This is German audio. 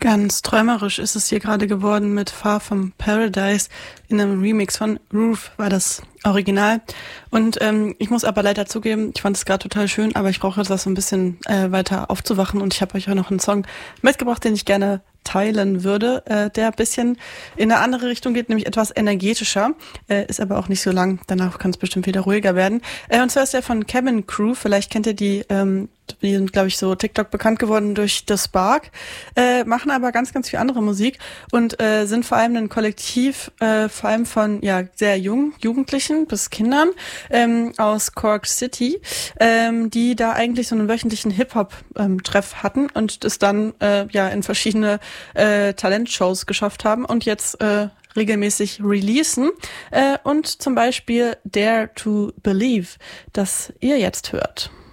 Ganz träumerisch ist es hier gerade geworden mit Far From Paradise. In einem Remix von Roof war das Original. Und ich muss aber leider zugeben, ich fand es gerade total schön, aber ich brauche jetzt so ein bisschen weiter aufzuwachen. Und ich habe euch auch noch einen Song mitgebracht, den ich gerne teilen würde, der ein bisschen in eine andere Richtung geht, nämlich etwas energetischer, ist aber auch nicht so lang. Danach kann es bestimmt wieder ruhiger werden. Und zwar ist der von Cabin Crew. Vielleicht kennt ihr die. Die sind, glaube ich, so TikTok bekannt geworden durch The Spark, machen aber ganz, ganz viel andere Musik und sind vor allem ein Kollektiv, vor allem von sehr jungen Jugendlichen bis Kindern aus Cork City, die da eigentlich so einen wöchentlichen Hip-Hop-Treff hatten und es dann in verschiedene Talentshows geschafft haben und jetzt regelmäßig releasen und zum Beispiel Dare to Believe, das ihr jetzt hört.